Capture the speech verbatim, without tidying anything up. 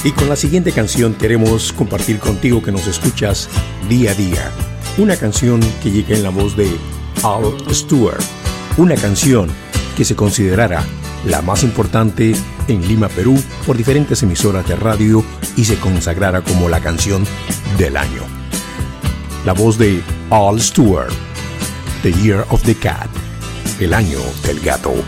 Y con la siguiente canción queremos compartir contigo que nos escuchas día a día. Una canción que llega en la voz de Al Stewart. Una canción que se considerará la más importante en Lima, Perú, por diferentes emisoras de radio y se consagrara como la canción del año. La voz de Al Stewart, The Year of the Cat, el año del gato.